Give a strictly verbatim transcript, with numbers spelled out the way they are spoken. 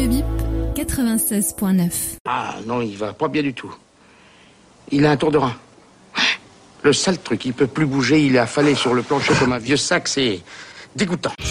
Radio Bip quatre-vingt-seize point neuf. Ah non, il va pas bien du tout. Il a un tour de rein. Le sale truc, il peut plus bouger, il est affalé sur le plancher comme un vieux sac, c'est dégoûtant.